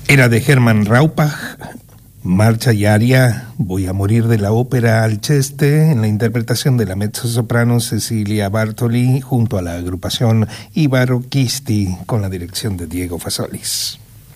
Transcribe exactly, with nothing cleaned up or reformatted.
Era de Hermann Raupach, marcha y aria Voy a morir, de la ópera Alceste, en la interpretación de la mezzosoprano Cecilia Bartoli junto a la agrupación I Barocchisti con la dirección de Diego Fasolis.